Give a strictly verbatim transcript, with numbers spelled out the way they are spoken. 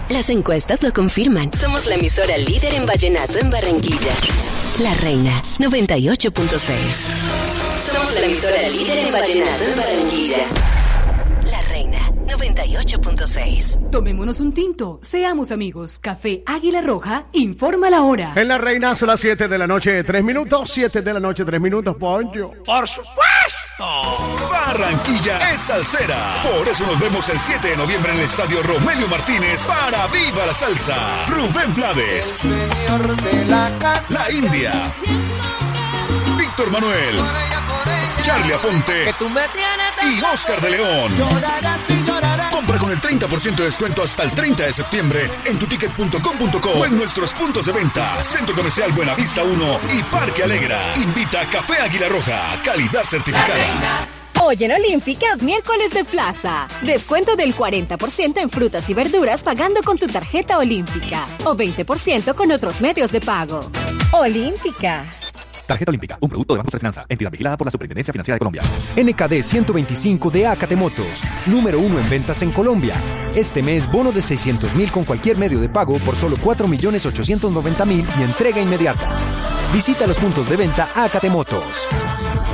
Las encuestas lo confirman. Somos la emisora líder en vallenato en Barranquilla. La Reina, noventa y ocho punto seis. Somos la emisora líder en vallenato en Barranquilla. La Reina, noventa y ocho punto seis. Tomémonos un tinto, seamos amigos. Café Águila Roja, informa la hora. En La Reina son las siete de la noche, tres minutos. siete de la noche, tres minutos, Poncho. ¡Por supuesto! Barranquilla es salsera. Por eso nos vemos el siete de noviembre en el Estadio Romelio Martínez para Viva la Salsa. Rubén Blades, Señor de la casa, La India, Víctor Manuel, Charlie Aponte y Oscar de León. Compra con el treinta por ciento de descuento hasta el treinta de septiembre en tuticket punto com punto co o en nuestros puntos de venta. Centro Comercial Buenavista uno y Parque Alegra. Invita a Café Águila Roja, calidad certificada. Hoy en Olímpica es miércoles de plaza. Descuento del cuarenta por ciento en frutas y verduras pagando con tu tarjeta Olímpica. O veinte por ciento con otros medios de pago. Olímpica. Tarjeta Olímpica, un producto de Banco de Finanza, entidad vigilada por la Superintendencia Financiera de Colombia. N K D ciento veinticinco de Acate Motos, número uno en ventas en Colombia. Este mes, bono de seiscientos mil con cualquier medio de pago por solo cuatro millones ochocientos noventa mil y entrega inmediata. Visita los puntos de venta Acate Motos.